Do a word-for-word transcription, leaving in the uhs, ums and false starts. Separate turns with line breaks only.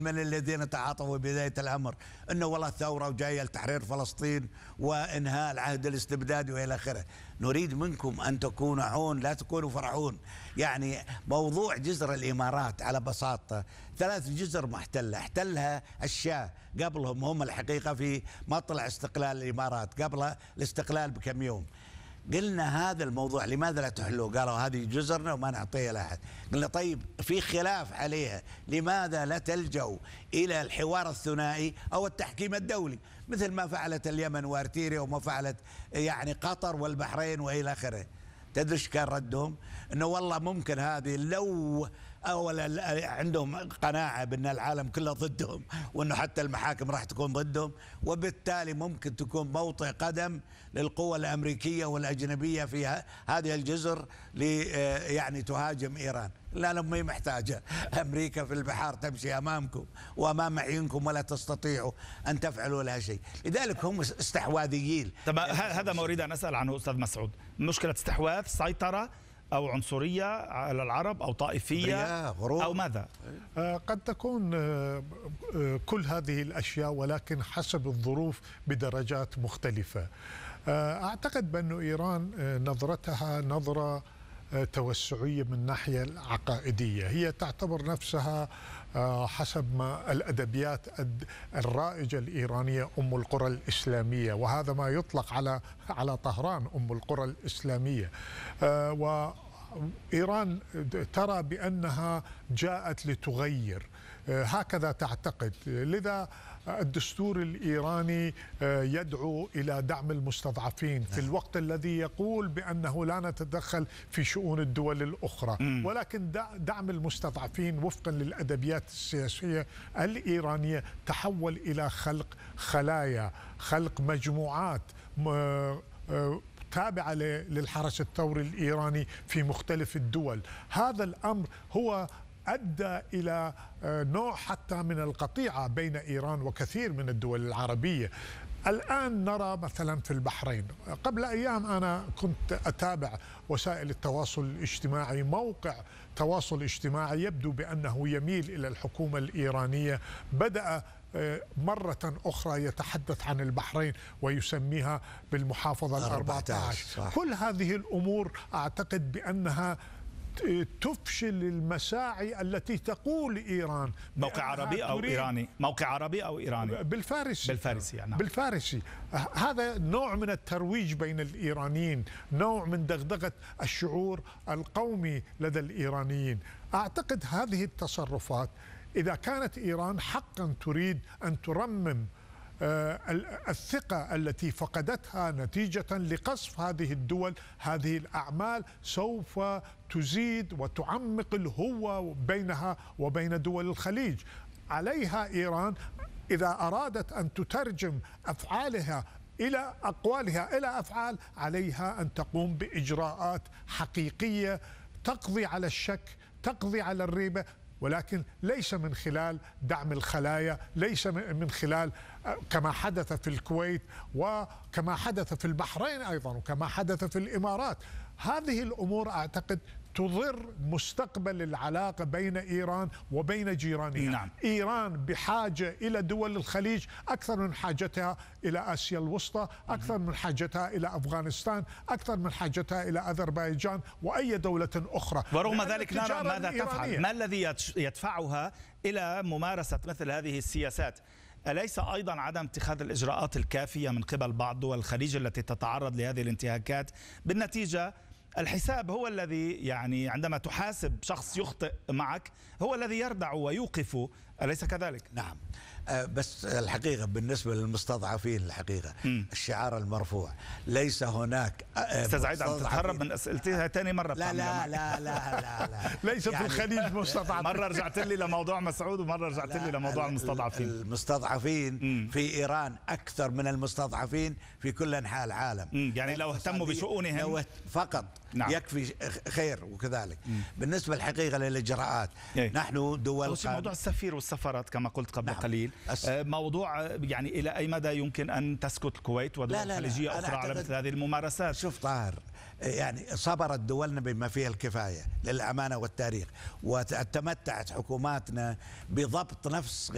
من الذين تعاطوا بداية الأمر أنه والله الثورة وجاية لتحرير فلسطين وإنهاء العهد الاستبدادي وإلى آخره. نريد منكم أن تكونوا عون لا تكونوا فرعون. يعني موضوع جزر الإمارات على بساطة ثلاث جزر محتلة، احتلها الشاه قبلهم هم الحقيقة في مطلع استقلال الإمارات قبل الاستقلال بكم يوم. قلنا هذا الموضوع لماذا لا تحلوه؟ قالوا هذه جزرنا وما نعطيها لأحد. قلنا طيب في خلاف عليها، لماذا لا تلجوا إلى الحوار الثنائي أو التحكيم الدولي مثل ما فعلت اليمن وارتيريا وما فعلت يعني قطر والبحرين وإلى آخره؟ تدري ايش كان ردهم؟ انه والله ممكن هذه لو اولا عندهم قناعه بان العالم كله ضدهم وانه حتى المحاكم راح تكون ضدهم، وبالتالي ممكن تكون موطئ قدم للقوى الامريكيه والاجنبيه في هذه الجزر لي يعني تهاجم ايران. لا لما هي محتاجه امريكا في البحار تمشي امامكم وامام عيونكم ولا تستطيعوا ان تفعلوا لها شيء، لذلك هم استحواذيين.
طب هذا ما اريد ان اسال عنه استاذ مسعود، مشكله استحواذ، سيطره أو عنصرية على العرب أو طائفية أو ماذا؟
قد تكون كل هذه الأشياء ولكن حسب الظروف بدرجات مختلفة. أعتقد بأن إيران نظرتها نظرة توسعية من الناحية العقائدية، هي تعتبر نفسها حسب ما الأدبيات الرائجة الإيرانية أم القرى الإسلامية، وهذا ما يطلق على على طهران أم القرى الإسلامية. وإيران ترى بأنها جاءت لتغير، هكذا تعتقد. لذا الدستور الإيراني يدعو إلى دعم المستضعفين في الوقت الذي يقول بأنه لا نتدخل في شؤون الدول الأخرى، ولكن دعم المستضعفين وفقا للأدبيات السياسية الإيرانية تحول إلى خلق خلايا، خلق مجموعات تابعة للحرس الثوري الإيراني في مختلف الدول. هذا الأمر هو أدى إلى نوع حتى من القطيعة بين إيران وكثير من الدول العربية. الآن نرى مثلا في البحرين، قبل أيام أنا كنت أتابع وسائل التواصل الاجتماعي، موقع تواصل اجتماعي يبدو بأنه يميل إلى الحكومة الإيرانية بدأ مرة أخرى يتحدث عن البحرين ويسميها بالمحافظة الأربعة عشر. كل هذه الأمور أعتقد بأنها تفشل المساعي التي تقول إيران.
موقع عربي أو إيراني؟ موقع عربي أو إيراني؟
بالفارسي.
بالفارسي يعني.
بالفارسي. هذا نوع من الترويج بين الإيرانيين، نوع من دغدغة الشعور القومي لدى الإيرانيين. أعتقد هذه التصرفات إذا كانت إيران حقا تريد أن ترمم الثقة التي فقدتها نتيجة لقصف هذه الدول، هذه الأعمال سوف تزيد وتعمق الهوة بينها وبين دول الخليج. عليها إيران إذا أرادت أن تترجم أفعالها إلى أقوالها إلى أفعال، عليها أن تقوم بإجراءات حقيقية تقضي على الشك، تقضي على الريبة، ولكن ليس من خلال دعم الخلايا، ليس من خلال كما حدث في الكويت وكما حدث في البحرين أيضا وكما حدث في الإمارات. هذه الأمور أعتقد تضر مستقبل العلاقة بين إيران وبين جيرانها.
نعم.
إيران بحاجة إلى دول الخليج أكثر من حاجتها إلى آسيا الوسطى، أكثر من حاجتها إلى أفغانستان، أكثر من حاجتها إلى أذربيجان وأي دولة أخرى.
ورغم ذلك نرى ماذا تفعل، ما الذي يدفعها إلى ممارسة مثل هذه السياسات؟ أليس أيضا عدم اتخاذ الإجراءات الكافية من قبل بعض دول الخليج التي تتعرض لهذه الانتهاكات؟ بالنتيجة الحساب هو الذي يعني عندما تحاسب شخص يخطئ معك هو الذي يردع ويوقف، أليس كذلك؟
نعم. بس الحقيقة بالنسبة للمستضعفين الحقيقة م. الشعار المرفوع ليس هناك.
أستاذ عيد عم تتهرب من أسئلتي ثاني مرة.
لا لا لا لا لا, لا.
ليس يعني في الخليج مستضعف.
مرة رجعت لي لموضوع مسعود ومرة رجعت لي لموضوع المستضعفين.
المستضعفين م. في إيران أكثر من المستضعفين في كل أنحاء العالم.
م. يعني لو اهتموا بشؤونهم
فقط نعم. يكفي خير. وكذلك م. بالنسبة الحقيقة للإجراءات
إيه؟
نحن دول
موضوع السفير والسفارات كما قلت قبل نعم. قليل أس... موضوع يعني إلى أي مدى يمكن أن تسكت الكويت ودول خليجية أخرى على مثل هذه الممارسات؟
شوف طاهر، يعني صبرت دولنا بما فيها الكفاية للأمانة والتاريخ، وتمتعت حكوماتنا بضبط نفس